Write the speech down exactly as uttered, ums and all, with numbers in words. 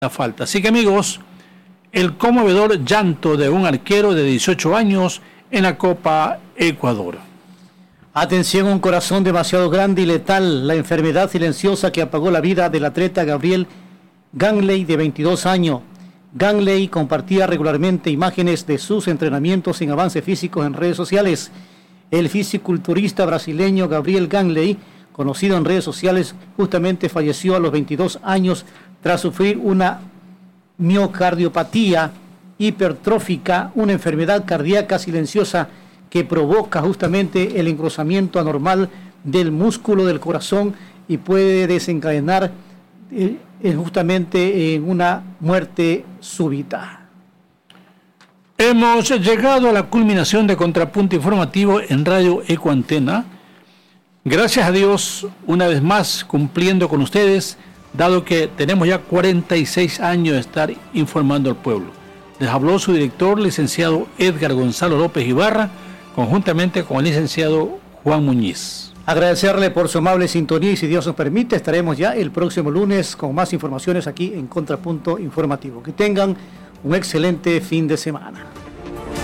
la falta. Así que amigos, el conmovedor llanto de un arquero de dieciocho años en la Copa Ecuador. Atención, un corazón demasiado grande y letal, la enfermedad silenciosa que apagó la vida del atleta Gabriel Gangley, de veintidós años. Gangley compartía regularmente imágenes de sus entrenamientos en avance físicos en redes sociales. El fisiculturista brasileño Gabriel Gangley, conocido en redes sociales, justamente falleció a los veintidós años tras sufrir una miocardiopatía hipertrófica, una enfermedad cardíaca silenciosa que provoca justamente el engrosamiento anormal del músculo del corazón y puede desencadenar eh, justamente en una muerte súbita. Hemos llegado a la culminación de Contrapunto Informativo en Radio Ecoantena. Gracias a Dios, una vez más, cumpliendo con ustedes, dado que tenemos ya cuarenta y seis años de estar informando al pueblo. Les habló su director, licenciado Edgar Gonzalo López Ibarra, conjuntamente con el licenciado Juan Muñiz. Agradecerle por su amable sintonía y, si Dios nos permite, estaremos ya el próximo lunes con más informaciones aquí en Contrapunto Informativo. Que tengan un excelente fin de semana.